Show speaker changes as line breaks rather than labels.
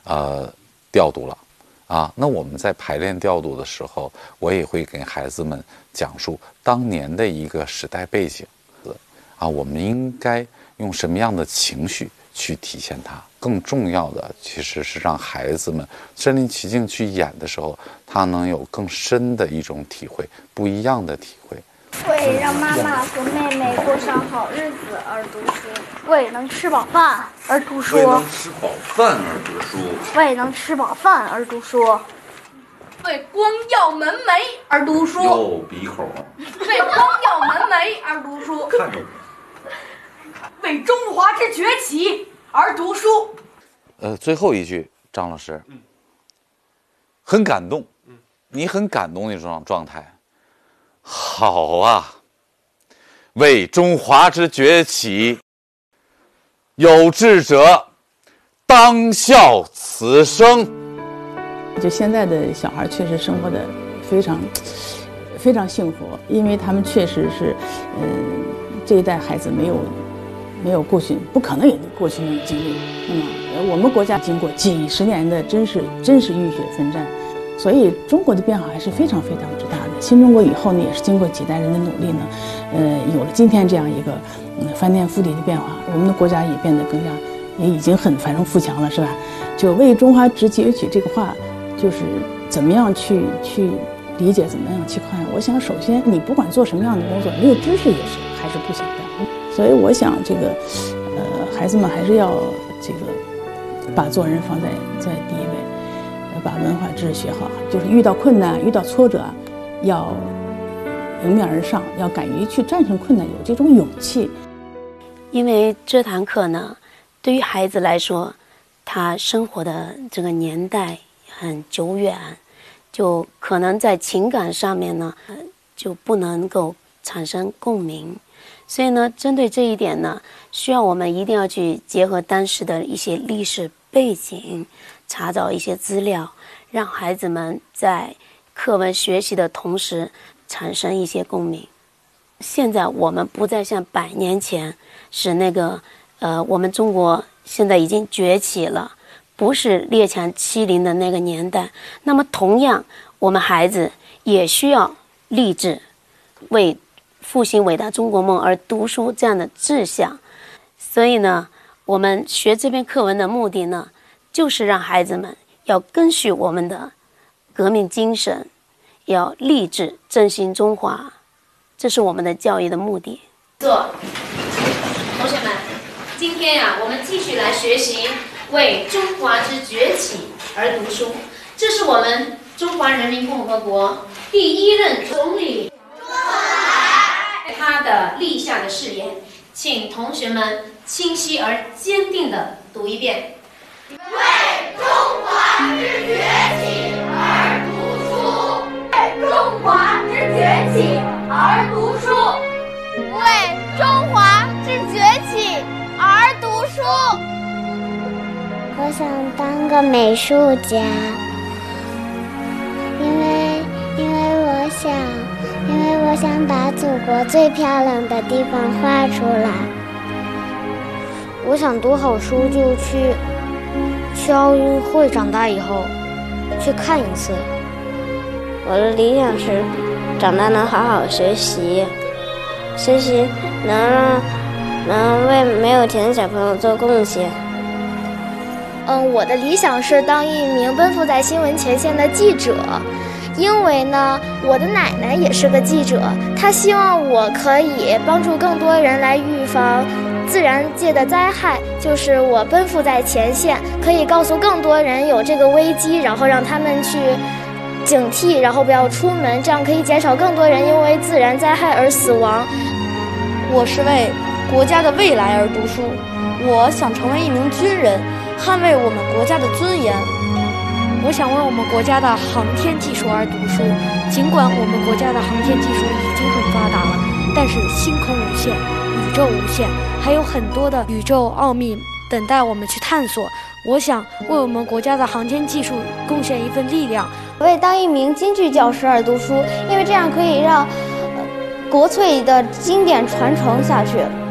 调度了啊。那我们在排练调度的时候，我也会给孩子们讲述当年的一个时代背景啊，我们应该用什么样的情绪去体现它。更重要的其实是让孩子们身临其境去演的时候，他能有更深的一种体会，不一样的体会。
为让妈妈和妹妹过上好日子而读书，
为能吃饱饭而读书，
为能吃饱饭而读书，
为能吃饱饭而读书，
为光耀门楣而读书，
又鼻孔，
为光耀门楣而读书，
看着我，
为中华之崛起而读书。
最后一句，张老师，很感动，你很感动的一种状态。好啊，为中华之崛起，有志者当效此生。
就现在的小孩确实生活的非常非常幸福，因为他们确实是，这一代孩子没有过去，不可能有过去那种经历。我们国家经过几十年的真是浴血奋战，所以中国的变化还是非常非常之大的。新中国以后呢，也是经过几代人的努力呢，有了今天这样一个翻天覆地的变化，我们的国家也变得更加，也已经很繁荣富强了，是吧？就为中华之崛起这个话，就是怎么样去理解，怎么样去看？我想，首先你不管做什么样的工作，没有知识也是还是不行的。所以我想，这个孩子们还是要这个把做人放在第一位。把文化知识学好，就是遇到困难、遇到挫折，要迎面而上，要敢于去战胜困难，有这种勇气。
因为这堂课呢，对于孩子来说，他生活的这个年代很久远，就可能在情感上面呢，就不能够产生共鸣。所以呢，针对这一点呢，需要我们一定要去结合当时的一些历史背景，查找一些资料，让孩子们在课文学习的同时产生一些共鸣。现在我们不再像100年前是那个我们中国现在已经崛起了，不是列强欺凌的那个年代。那么同样，我们孩子也需要立志为复兴伟大中国梦而读书这样的志向。所以呢，我们学这篇课文的目的呢，就是让孩子们要根据我们的革命精神，要立志振兴中华，这是我们的教育的目的。
同学们，今天呀，我们继续来学习为中华之崛起而读书。这是我们中华人民共和国第1任总理周恩来他的立下的誓言，请同学们清晰而坚定地读一遍。
为中华之崛起而读书，为中华之崛起而读书，为中华之崛起而读书。
我想当个美术家，因为我想把祖国最漂亮的地方画出来。
我想读好书就去奥运会，长大以后去看一次。
我的理想是长大能好好学习，能为没有钱的小朋友做贡献。
我的理想是当一名奔赴在新闻前线的记者，因为呢，我的奶奶也是个记者，她希望我可以帮助更多人来预防自然界的灾害，就是我奔赴在前线，可以告诉更多人有这个危机，然后让他们去警惕，然后不要出门，这样可以减少更多人因为自然灾害而死亡。
我是为国家的未来而读书，我想成为一名军人，捍卫我们国家的尊严。
我想为我们国家的航天技术而读书，尽管我们国家的航天技术已经很发达了，但是星空无限，宇宙无限，还有很多的宇宙奥秘等待我们去探索。我想为我们国家的航天技术贡献一份力量。
为当一名京剧教师而读书，因为这样可以让国粹的经典传承下去。